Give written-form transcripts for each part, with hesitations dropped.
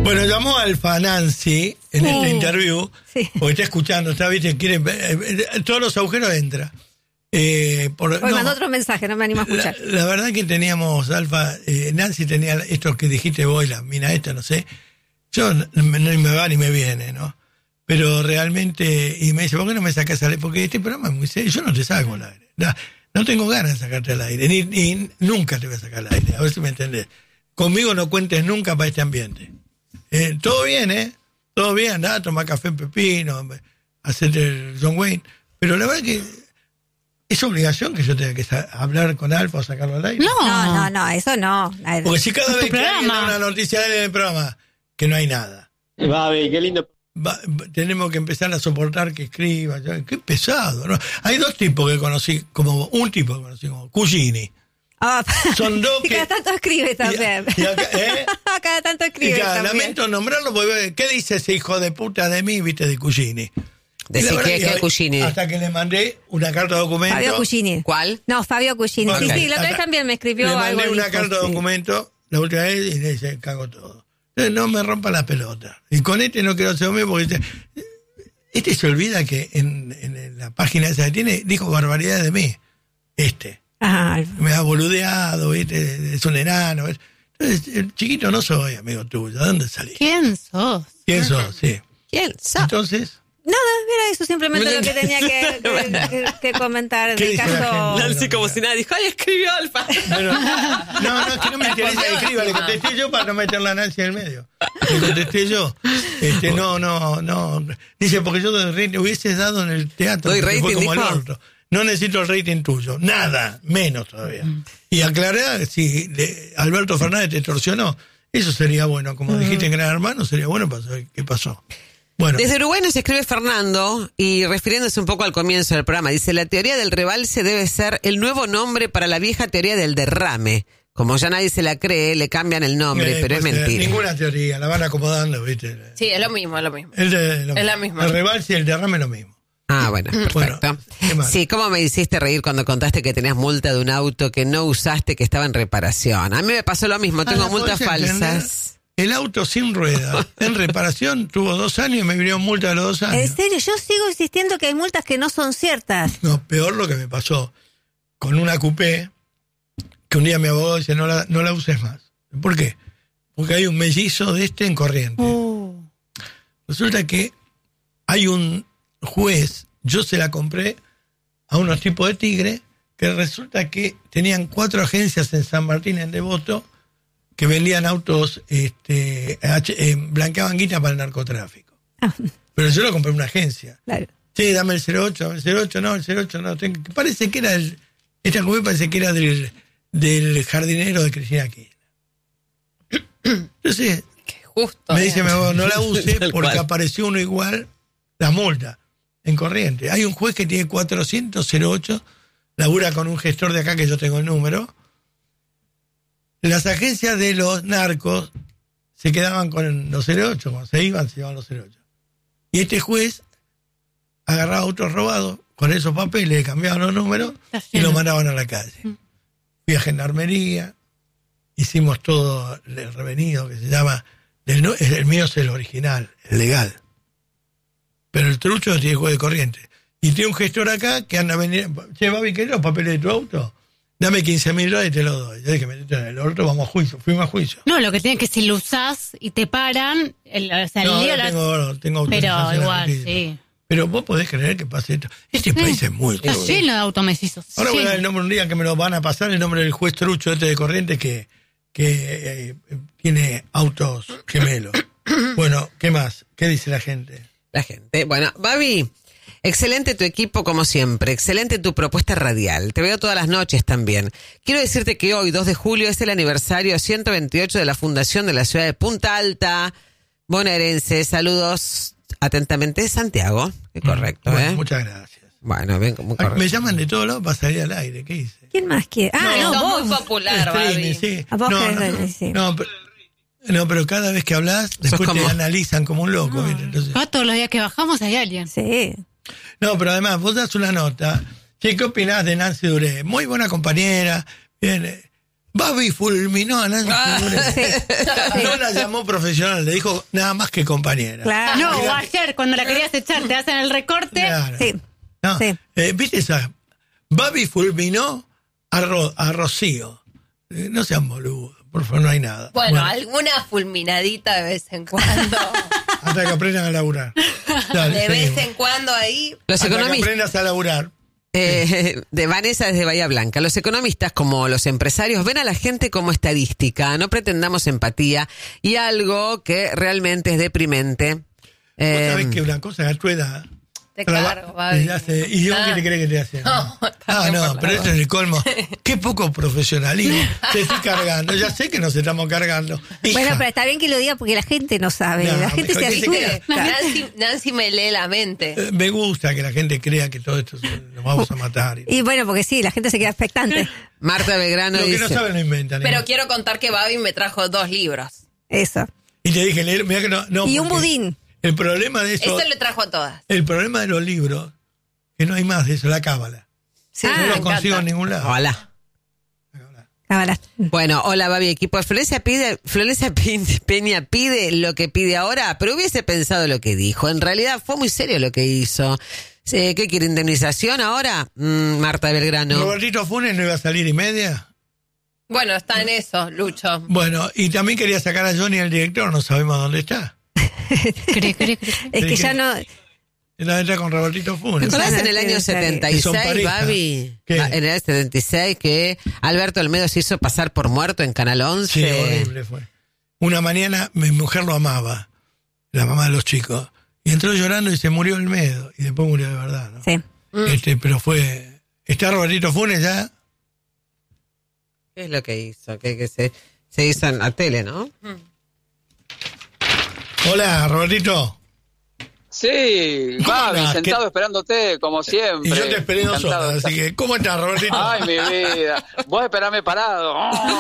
Bueno, llamó Alfa Nancy en este interview, porque está escuchando, viste, quiere todos los agujeros entra. Hoy mandó otro mensaje, no me animo a escuchar. La verdad que teníamos, Alfa, Nancy tenía esto que dijiste vos, la mina esta, no sé. Yo no me va ni me viene, ¿no? Pero realmente, y me dice, ¿por qué no me sacas al aire? Porque este programa es muy serio, yo no te saco al aire. No tengo ganas de sacarte al aire, ni nunca te voy a sacar al aire, a ver si me entendés. Conmigo no cuentes nunca para este ambiente. Todo bien, todo bien, andá, tomar café en Pepino, hacerte el John Wayne, pero la verdad que es obligación que yo tenga que hablar con Alfa o sacarlo al aire. No, eso no. Porque si cada vez que alguien da una noticia de él en el programa, que no hay nada. Babi, qué lindo. Tenemos que empezar a soportar que escriba. Qué pesado, ¿no? Hay dos tipos que conocí, un tipo que conocí como Cugini. Son dos que... Y cada tanto escribe también. Cada tanto escribe también. Lamento nombrarlo porque ¿qué dice ese hijo de puta de mí, viste, de Cugini? Decir que es Cugini. Hasta que le mandé una carta de documento. Fabio Cugini. ¿Cuál? No, Fabio Cugini. Okay. Sí, la otra vez también me escribió le algo. Le mandé una carta de documento la última vez y le dice, cago todo. Entonces no me rompa la pelota. Y con no quiero hacer lo mismo porque este se olvida que en la página esa que tiene, dijo barbaridades de mí. Ajá. Me ha boludeado, ¿viste? Es un enano. Entonces, el chiquito no soy amigo tuyo. ¿De dónde salí? ¿Quién sos? Sí. ¿Quién sos? Entonces... Nada, era eso simplemente lo que tenía que comentar en el caso. Nancy como si nada dijo, ¡ay, escribió Alfa! Bueno, no, es que no me interesa que escriba, le contesté yo para no meterla a Nancy en el medio. Le contesté yo. No. Dice, porque yo doy rating, hubieses dado en el teatro. Doy rating, fue como dijo. el orto. No necesito el rating tuyo, nada, menos todavía. Y aclarar si Alberto Fernández te torsionó, eso sería bueno. Como dijiste en Gran Hermano, sería bueno para saber qué pasó. Bueno. Desde Uruguay nos escribe Fernando y refiriéndose un poco al comienzo del programa, dice, la teoría del rebalse debe ser el nuevo nombre para la vieja teoría del derrame. Como ya nadie se la cree, le cambian el nombre, pero es mentira. Ninguna teoría, la van acomodando, ¿viste? Sí, es lo mismo. Es la misma. El rebalse y el derrame es lo mismo. Ah, bueno, perfecto. Bueno, sí, ¿cómo me hiciste reír cuando contaste que tenías multa de un auto que no usaste, que estaba en reparación? A mí me pasó lo mismo, tengo multas falsas. El auto sin rueda, en reparación, tuvo 2 años y me vinieron multa de los 2 años. En serio, yo sigo insistiendo que hay multas que no son ciertas. No, peor lo que me pasó con una coupé, que un día mi abogado dice, no la uses más. ¿Por qué? Porque hay un mellizo de en Corrientes. Resulta que hay un juez, yo se la compré a unos tipos de Tigre, que resulta que tenían 4 agencias en San Martín, en Devoto, que vendían autos, blanqueaban guita para el narcotráfico. Pero yo lo compré en una agencia. Claro. Sí, dame el 08 no. Parece que era esta coupé parece que era del jardinero de Cristina Kirchner. Entonces, justo, me dice, no la use porque apareció uno igual, la multa, en Corrientes. Hay un juez que tiene 408, labura con un gestor de acá que yo tengo el número. Las agencias de los narcos se quedaban con los 08, cuando se iban, se llevaban los 08. Y este juez agarraba autos robados, con esos papeles, le cambiaban los números y los mandaban a la calle. Fui a Gendarmería, hicimos todo el revenido que se llama, el mío es el original, el legal. Pero el trucho tiene juez de corriente. Y tiene un gestor acá que anda vendiendo, che, Babi, ¿querés los papeles de tu auto? Dame $15,000 y te lo doy. Ya dije, metete en el orto, vamos a juicio. Fuimos a juicio. No, lo que tiene que si lo usás y te paran, tengo autorización. Pero igual, sí. Pero vos podés creer que pase esto. Este país es muy está lleno de automesizos. Ahora voy a dar el nombre un día que me lo van a pasar, el nombre del juez trucho de Corrientes que tiene autos gemelos. Bueno, ¿qué más? ¿Qué dice la gente? Bueno, Babi, excelente tu equipo como siempre, excelente tu propuesta radial, te veo todas las noches también. Quiero decirte que hoy, 2 de julio, es el aniversario 128 de la fundación de la ciudad de Punta Alta, bonaerense. Saludos atentamente, Santiago. Qué correcto, bueno, muchas gracias. Bueno, ven como correcto. Me llaman de todos lados para salir al aire, ¿qué hice? ¿Quién más quiere? Vos muy popular, Babi. Sí. A vos sí. No, pero cada vez que hablas, después te analizan como un loco. Entonces... todos los días que bajamos hay alguien. Sí. No, pero además, vos das una nota. ¿Qué opinás de Nancy Duré? Muy buena compañera. Bien, Babi fulminó a Nancy Dupré. No la llamó profesional, le dijo nada más que compañera. Claro. No, o ayer cuando la querías echar, te hacen el recorte. Claro. Sí. No, Sí. ¿viste esa? Babi fulminó a Rocío. No sean boludos, por favor, no hay nada. Bueno, alguna fulminadita de vez en cuando. Hasta que aprendan a laburar. Dale, De vez seguimos. en cuando ahí. Los Hasta que economistas. aprendas a laburar. De Vanessa desde Bahía Blanca. Los economistas, como los empresarios, ven a la gente como estadística. No pretendamos empatía. Y algo que realmente es deprimente. Vos sabés que una cosa a tu edad. Te cargo, Babi. ¿Y yo qué te crees que te hace? No, No, pero eso es el colmo. Qué poco profesionalismo. Te estoy cargando. Ya sé que nos estamos cargando. Hija, Bueno, pero está bien que lo diga porque la gente no sabe. No, la gente mejor se que se asusta. quede. Nancy me lee la mente. me gusta que la gente crea que todo esto nos vamos a matar. Y bueno, porque sí, la gente se queda expectante. Marta Belgrano Lo que dice... no saben lo inventan. Pero quiero contar que Babi me trajo 2 libros. Eso. Y te dije, leer, mirá que no. Y un porque budín. El problema de eso. Eso le trajo a todas. El problema de los libros, que no hay más de eso, la cábala. Sí. No me los encanta. consigo en ningún lado. Hola. Cámara. Bueno, hola Babi, equipo. Florencia Peña pide lo que pide ahora, pero hubiese pensado lo que dijo. En realidad fue muy serio lo que hizo. ¿Qué quiere, indemnización ahora? Marta Belgrano. Robertito Funes no iba a salir y media. Bueno, está en eso, Lucho. Bueno, y también quería sacar a Johnny, el director, no sabemos dónde está. Cree. Es que ya no. Él está con Robertito ¿Te Funes. acordás en el año Que son 76, pareja. Babi? ¿Qué? En el 76 que Alberto Olmedo se hizo pasar por muerto en Canal 11. Sí, horrible fue. Una mañana mi mujer lo amaba, la mamá de los chicos, y entró llorando y se murió Olmedo, y después murió de verdad, ¿no? Sí. Pero fue... ¿Está Robertito Funes ya? ¿Qué es lo que hizo? Que se hizo en la tele, ¿no? Hola, Robertito. Sí, ¿Cómo Babi, andás? sentado esperándote, como siempre. Y yo te esperé 2 Encantado horas, de así que, ¿cómo estás, Robertito? Ay, mi vida. Vos esperame parado.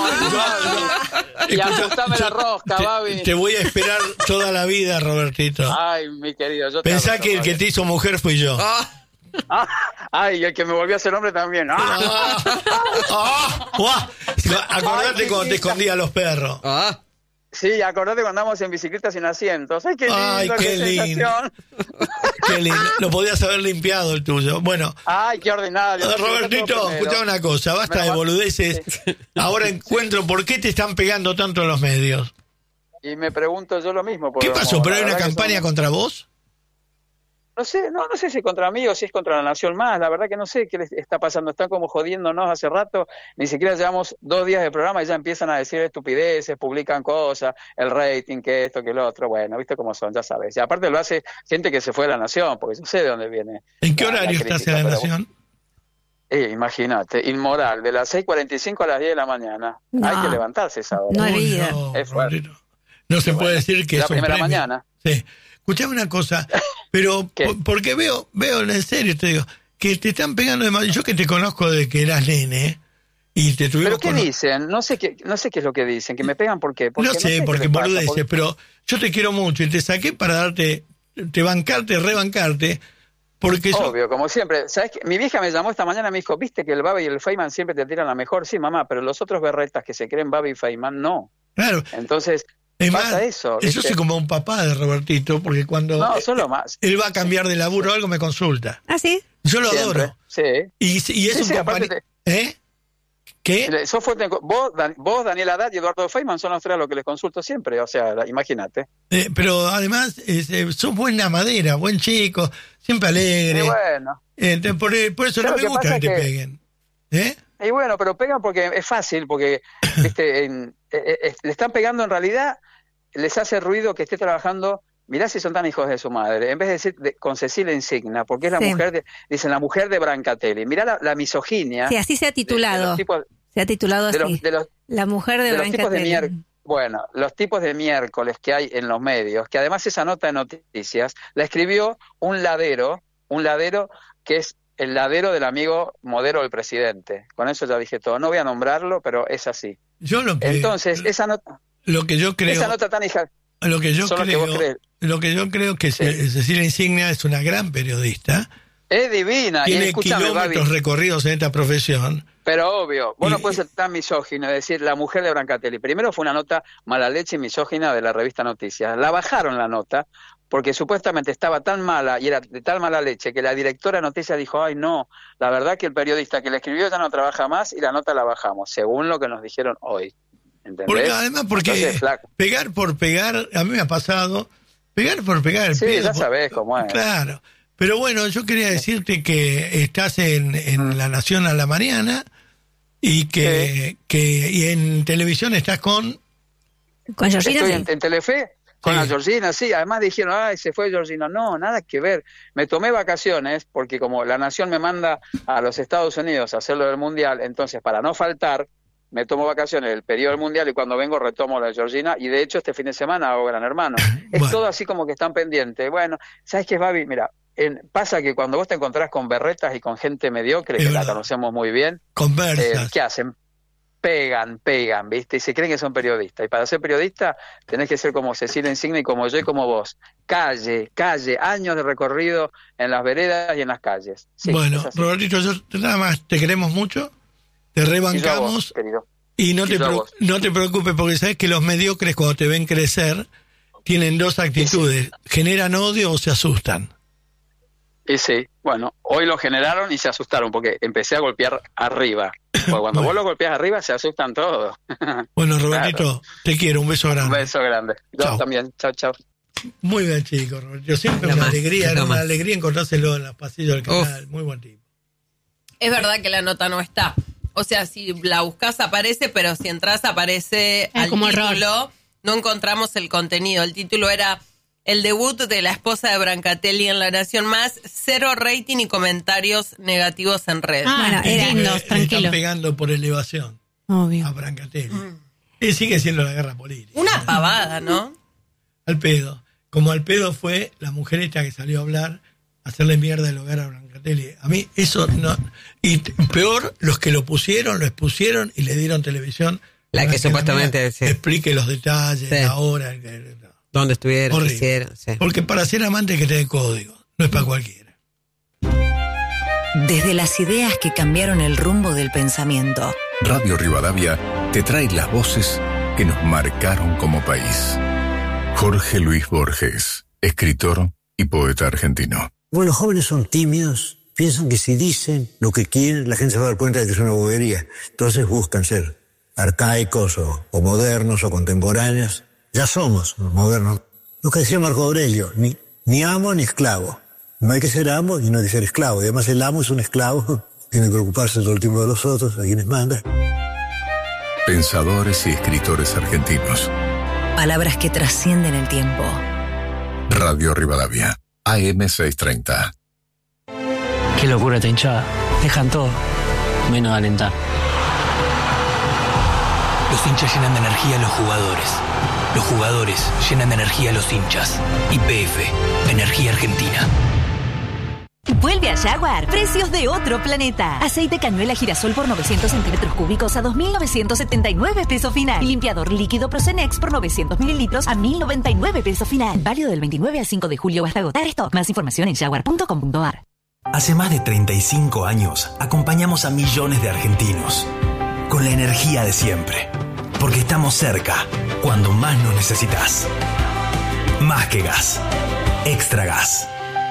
Y Escucha, ajustame la rosca, Babi. Te voy a esperar toda la vida, Robertito. Ay, mi querido. Yo te Pensá abrazo, que el que Babi. te hizo mujer fui yo. Ay, y el que me volvió a ser hombre también. Acordate Ay, cuando te escondía a los perros. Sí, acordate cuando andamos en bicicleta sin asientos. Ay, qué lindo, Ay, qué lindo. sensación. Qué lindo. Lo podías haber limpiado el tuyo. Bueno, Ay, qué ordinario. Robertito, escuchá una cosa, basta de boludeces. Ahora encuentro por qué te están pegando tanto en los medios. Y me pregunto yo lo mismo. porque ¿Qué pasó? como ¿Pero la hay una verdad que campaña somos- contra vos? No sé si contra mí o si es contra la Nación Más. La verdad que no sé qué les está pasando. Están como jodiéndonos hace rato. Ni siquiera llevamos 2 días de programa y ya empiezan a decir estupideces, publican cosas, el rating, que esto, que lo otro. Bueno, viste cómo son, ya sabes. Y aparte lo hace gente que se fue de la Nación, porque yo sé de dónde viene. ¿En qué la horario estás crítica, en la pero Nación? Imagínate, inmoral, de las 6:45 a las 10 de la mañana. No. Hay que levantarse esa hora. No hay Uy, vida. no, Es fuerte. Robertito. No se puede decir que La es un primera premio. mañana. Sí. Escuchame una cosa, pero ¿Qué? porque veo en serio, te digo, que te están pegando de mal. Yo que te conozco de que eras nene y te tuvimos ¿Pero qué dicen? No sé qué es lo que dicen. ¿Que me pegan por qué? No sé, qué porque les pasa, boludeces, porque- pero yo te quiero mucho y te saqué para darte, rebancarte, porque yo... Obvio, como siempre. ¿Sabes qué? Mi vieja me llamó esta mañana y me dijo, ¿viste que el Babi y el Feynman siempre te tiran la mejor? Sí, mamá, pero los otros berretas que se creen Babi y Feynman, no. Claro, Entonces, es pasa más, eso. yo ¿viste? soy como un papá de Robertito, porque cuando No, solo más. él va a cambiar de laburo o algo me consulta. ¿Ah, sí? Yo lo Siempre. adoro. Sí. Y es Sí, un sí, aparte compañero... ¿Eh? ¿Qué? Vos, Daniel Haddad y Eduardo Feynman son los 3 a los que les consulto siempre. O sea, imagínate. Pero además, sos buena madera, buen chico, siempre alegre. Y bueno. Por eso Claro, no me que gusta pasa que te que- peguen. ¿Eh? Y bueno, pero pegan porque es fácil, porque ¿viste? Le están pegando en realidad, les hace ruido que esté trabajando. Mirá si son tan hijos de su madre. En vez de decir con Cecilia Insigna, porque es la Sí. mujer dicen la mujer de Brancatelli. Mirá la misoginia. Sí, así se ha de titulado. los tipos, Se ha titulado de así. los La mujer de de los tipos de Brancatelli. Bueno, los tipos de miércoles que hay en los medios, que además esa nota de noticias la escribió un ladero que es el ladero del amigo modelo del presidente. Con eso ya dije todo. No voy a nombrarlo, pero es así. Yo Entonces, esa nota tan hija... Lo que yo son los que vos crees. creo que Cecilia Insignia es una gran periodista. Es divina. Tiene y escúchame, kilómetros Babi, recorridos en esta profesión. pero obvio, vos Y- no puedes ser tan misógino, es decir, la mujer de Brancatelli. Primero fue una nota mala leche y misógina de la revista Noticias. La bajaron la nota porque supuestamente estaba tan mala y era de tal mala leche que la directora de Noticias dijo, ay no, la verdad que el periodista que la escribió ya no trabaja más y la nota la bajamos, según lo que nos dijeron hoy. ¿Entendés? Porque Entonces, flaco. pegar por pegar, a mí me ha pasado, pegar por pegar el Sí, pedo, ya sabés cómo es. Claro. Pero bueno, yo quería decirte que estás en La Nación a la mañana y y en televisión estás con... Con Georgina, Estoy sí. en Telefe con Sí. la Georgina, sí. Además dijeron, ay, se fue Georgina. No, nada que ver. Me tomé vacaciones porque como La Nación me manda a los Estados Unidos a hacer lo del Mundial, entonces para no faltar, me tomo vacaciones el periodo del Mundial y cuando vengo retomo la de Georgina y de hecho este fin de semana hago Gran Hermano. Es Bueno. todo así como que están pendientes. Bueno, ¿sabes qué, Babi? Mira, pasa que cuando vos te encontrás con berretas y con gente mediocre, Es que la verdad. conocemos muy bien, Conversas. ¿qué hacen? Pegan, ¿viste? Y se creen que son periodistas. Y para ser periodista tenés que ser como Cecilia Insigne y como yo y como vos. Calle, años de recorrido en las veredas y en las calles. Sí, Bueno, es así. Robertito, nada más te queremos mucho, te Y yo a rebancamos vos, querido. y no Y te, yo a vos. no te preocupes porque sabes que los mediocres cuando te ven crecer tienen dos actitudes, generan odio o se asustan. Y sí, bueno, hoy lo generaron y se asustaron porque empecé a golpear arriba. Porque cuando Bueno. vos lo golpeás arriba se asustan todos. Bueno, Robertito, te quiero, un beso Un grande. beso grande. Yo Chao. también. Chao. Muy bien, chico, Robertito. Siempre Lo una más, alegría, lo era una más. alegría encontrárselo en los pasillos del Uf. canal. Muy buen tipo. Es verdad que la nota no está. O sea, si la buscas aparece, pero si entras aparece al como error. título. No encontramos el contenido. El título era el debut de la esposa de Brancatelli en La Nación Más. 0 rating y comentarios negativos en redes. Ah, Bueno, era- lindos, Le tranquilo. están pegando por elevación Obvio. a Brancatelli. Y sigue siendo la guerra política. Una pavada, ¿no? Al pedo. Como al pedo fue la mujer esta que salió a hablar, a hacerle mierda el hogar a Brancatelli. A mí eso no... Y peor, los que lo pusieron, lo expusieron y le dieron televisión. La para que supuestamente, mina sí. explique los detalles, Sí. la hora. ¿Dónde estuvieron? ¿Qué Horrible. hicieron? Sí. Porque para ser amante hay que tener código. No es para cualquiera. Desde las ideas que cambiaron el rumbo del pensamiento. Radio Rivadavia te trae las voces que nos marcaron como país. Jorge Luis Borges, escritor y poeta argentino. Bueno, los jóvenes son tímidos, piensan que si dicen lo que quieren, la gente se va a dar cuenta de que es una bobería. Entonces buscan ser arcaicos o modernos o contemporáneos. Ya somos modernos. Lo que decía Marco Aurelio, ni amo ni esclavo. No hay que ser amo y no hay que ser esclavo. Y además el amo es un esclavo, tiene que preocuparse todo el tiempo de los otros, a quienes manda. Pensadores y escritores argentinos. Palabras que trascienden el tiempo. Radio Rivadavia, AM 630. Qué locura esta hinchada. Dejan todo, menos alentar. Los hinchas llenan de energía a los jugadores. Los jugadores llenan de energía a los hinchas. YPF, Energía Argentina. Vuelve a Jaguar. Precios de otro planeta. Aceite cañuela girasol por 900 centímetros cúbicos a 2.979 pesos final. Limpiador líquido Procenex por 900 mililitros a 1.099 pesos final. Válido del 29 al 5 de julio hasta agotar stock. Más información en jaguar.com.ar. Hace más de 35 años acompañamos a millones de argentinos. Con la energía de siempre. Porque estamos cerca cuando más nos necesitas. Más que gas. Extra gas.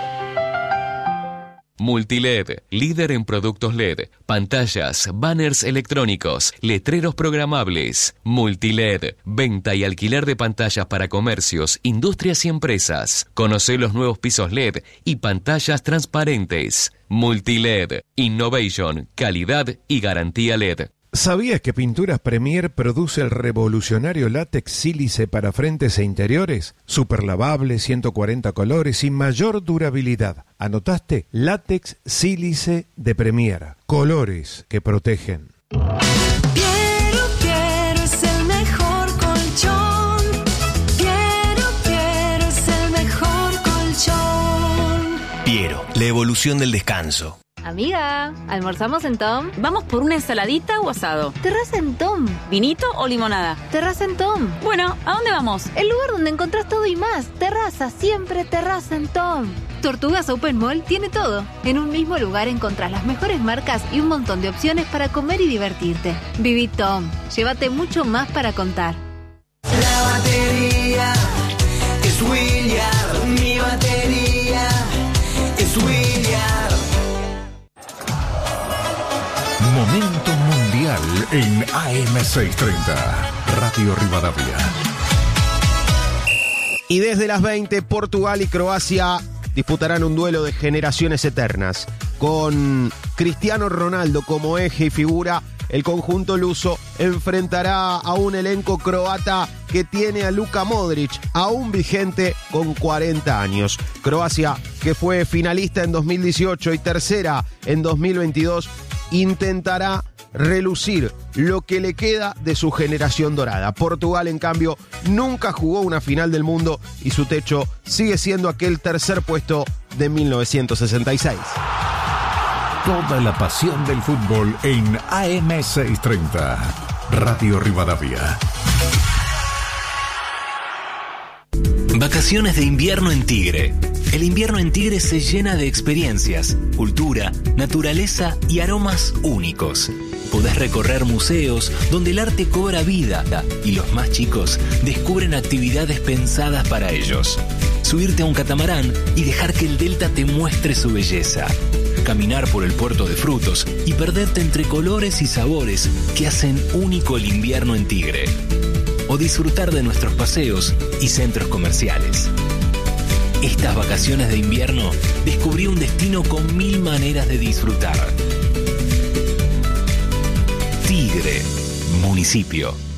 Multiled, líder en productos LED, pantallas, banners electrónicos, letreros programables. Multiled, venta y alquiler de pantallas para comercios, industrias y empresas. Conoce los nuevos pisos LED y pantallas transparentes. Multiled, innovation, calidad y garantía LED. ¿Sabías que Pinturas Premier produce el revolucionario látex sílice para frentes e interiores? Superlavable, 140 colores y mayor durabilidad. ¿Anotaste? Látex sílice de Premier. Colores que protegen. Piero es el mejor colchón. Piero es el mejor colchón. Piero, la evolución del descanso. Amiga, ¿almorzamos en Tom? ¿Vamos por una ensaladita o asado? Terraza en Tom. ¿Vinito o limonada? Terraza en Tom. Bueno, ¿a dónde vamos? El lugar donde encontrás todo y más. Terraza, siempre terraza en Tom. Tortugas Open Mall tiene todo. En un mismo lugar encontrás las mejores marcas y un montón de opciones para comer y divertirte. Viví Tom. Llévate mucho más para contar. La batería es William, mi batería es William. Momento mundial en AM630, Radio Rivadavia. Y desde las 20, Portugal y Croacia disputarán un duelo de generaciones eternas. Con Cristiano Ronaldo como eje y figura, el conjunto luso enfrentará a un elenco croata que tiene a Luka Modric, aún vigente con 40 años. Croacia, que fue finalista en 2018 y tercera en 2022, intentará relucir lo que le queda de su generación dorada. Portugal, en cambio, nunca jugó una final del mundo y su techo sigue siendo aquel tercer puesto de 1966. Toda la pasión del fútbol en AM630, Radio Rivadavia. Vacaciones de invierno en Tigre. El invierno en Tigre se llena de experiencias, cultura, naturaleza y aromas únicos. Podés recorrer museos donde el arte cobra vida y los más chicos descubren actividades pensadas para ellos. Subirte a un catamarán y dejar que el delta te muestre su belleza. Caminar por el puerto de frutos y perderte entre colores y sabores que hacen único el invierno en Tigre. O disfrutar de nuestros paseos y centros comerciales. Estas vacaciones de invierno descubrí un destino con 1000 maneras de disfrutar. Tigre, municipio.